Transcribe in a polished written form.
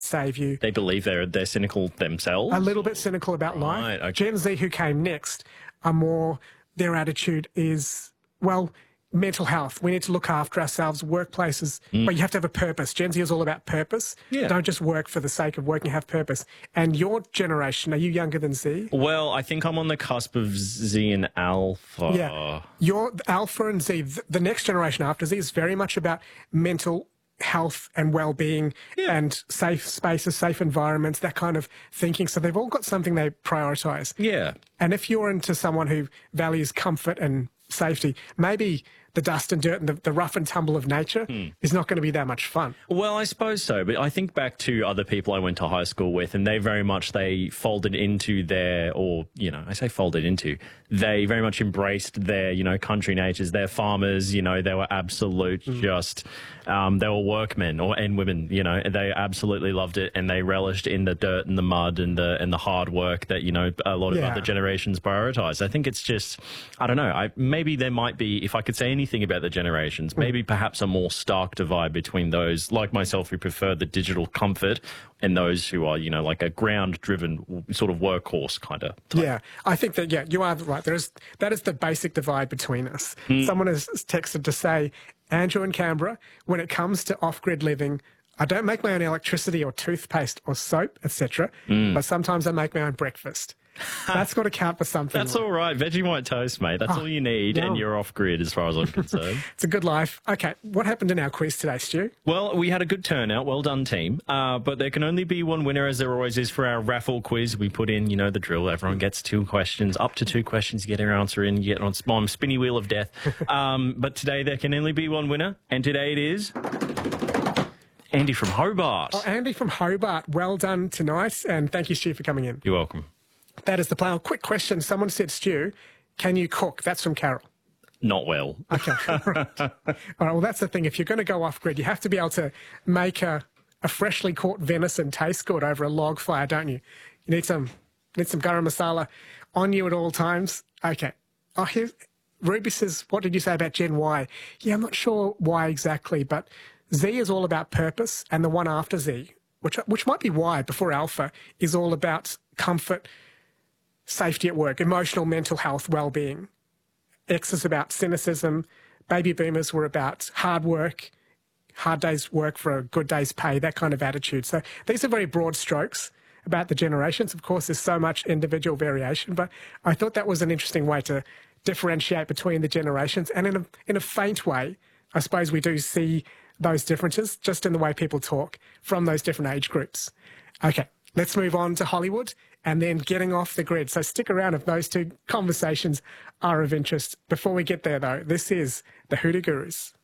save you. They believe they're cynical themselves? A little bit cynical about life. Right, okay. Gen Z, who came next, are more, their attitude is, well, mental health. We need to look after ourselves, workplaces, but you have to have a purpose. Gen Z is all about purpose. Yeah. Don't just work for the sake of working, have purpose. And your generation, are you younger than Z? Well, I think I'm on the cusp of Z and Alpha. Yeah. Your Alpha and Z, the next generation after Z is very much about mental health and well-being and safe spaces, safe environments, that kind of thinking. So they've all got something they prioritise. Yeah. And if you're into someone who values comfort and safety, maybe the dust and dirt and the rough and tumble of nature is not going to be that much fun. Well, I suppose so, but I think back to other people I went to high school with, and they folded into their, or, you know, I say folded into, they very much embraced their, you know, country natures, their farmers, you know, they were absolute just, they were workmen and women, you know, they absolutely loved it, and they relished in the dirt and the mud and the hard work that, you know, a lot of other generations prioritize. I think it's just, I don't know, maybe there might be, if I could say anything about the generations, maybe perhaps a more stark divide between those like myself who prefer the digital comfort and those who are, you know, like a ground-driven sort of workhorse kind of type. Yeah, I think that, yeah, you are right. That is the basic divide between us. Someone has texted to say, Andrew in Canberra, when it comes to off-grid living, I don't make my own electricity or toothpaste or soap, etc., but sometimes I make my own breakfast. That's got to count for something. That's all right. Vegemite toast, mate. That's all you need, and you're off-grid as far as I'm concerned. It's a good life. Okay, what happened in our quiz today, Stu? Well, we had a good turnout. Well done, team. But there can only be one winner, as there always is for our raffle quiz. We put in, you know, the drill. Everyone gets 2 questions. Up to 2 questions. You get your answer in. You get on spinny wheel of death. But today there can only be one winner, and today it is Andy from Hobart. Oh, Andy from Hobart. Well done tonight, and thank you, Stu, for coming in. You're welcome. That is the plan. Quick question. Someone said, Stu, can you cook? That's from Carol. Not well. Okay. All right. All right. Well, that's the thing. If you're going to go off-grid, you have to be able to make a freshly caught venison taste good over a log fire, don't you? You need some garam masala on you at all times. Okay. Oh, Ruby says, what did you say about Gen Y? Yeah, I'm not sure why exactly, but Z is all about purpose, and the one after Z, which might be Y before Alpha, is all about comfort, safety at work, emotional, mental health, well-being. X is about cynicism. Baby boomers were about hard work, hard day's work for a good day's pay, that kind of attitude. So these are very broad strokes about the generations. Of course, there's so much individual variation, but I thought that was an interesting way to differentiate between the generations. And in a faint way, I suppose we do see those differences just in the way people talk from those different age groups. Okay, let's move on to Hollywood and then getting off the grid. So stick around if those 2 conversations are of interest. Before we get there, though, this is the Hoodoo Gurus.